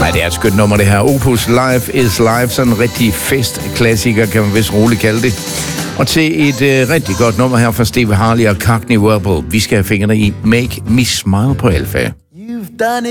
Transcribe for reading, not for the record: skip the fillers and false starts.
Nej, det er et skønt nummer, det her. Opus Life is Life. Sådan en rigtig festklassiker, kan man vist roligt kalde det. Og til et rigtig godt nummer her fra Steve Harley og Cockney Rebel. Vi skal have fingrene i Make Me Smile på Alfa. You've done